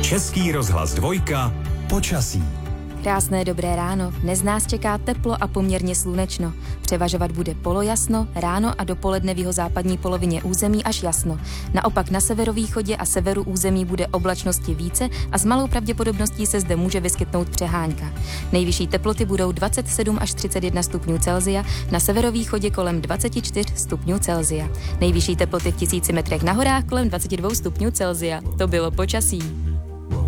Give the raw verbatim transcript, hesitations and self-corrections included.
Český rozhlas dvojka. Počasí. Krásné dobré ráno. Dnes nás čeká teplo a poměrně slunečno. Převažovat bude polojasno, ráno a dopoledne v jihozápadní polovině území až jasno. Naopak na severovýchodě a severu území bude oblačnosti více a s malou pravděpodobností se zde může vyskytnout přehánka. Nejvyšší teploty budou dvacet sedm až třicet jedna stupňů Celsia, na severovýchodě kolem dvacet čtyři stupňů Celsia. Nejvyšší teploty v tisíci metrech na horách kolem dvacet dva stupňů Celsia. To bylo počasí.